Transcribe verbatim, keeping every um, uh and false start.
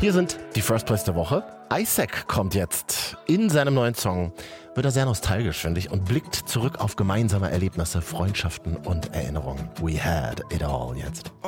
Hier sind die First Place der Woche. Isaac kommt jetzt. In seinem neuen Song wird er sehr nostalgisch, finde ich, und blickt zurück auf gemeinsame Erlebnisse, Freundschaften und Erinnerungen. We had it all jetzt.